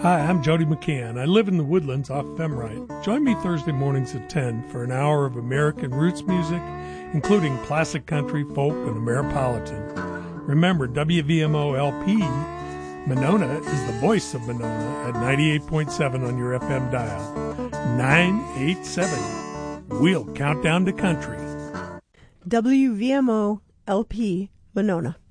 Hi, I'm Jody McCann. I live in the Woodlands off Femrite. Join me Thursday mornings at 10 for an hour of American roots music, including classic country, folk, and Ameripolitan. Remember, WVMO LP Monona is the voice of Monona at 98.7 on your FM dial. 987. We'll count down to country. WVMO LP Monona.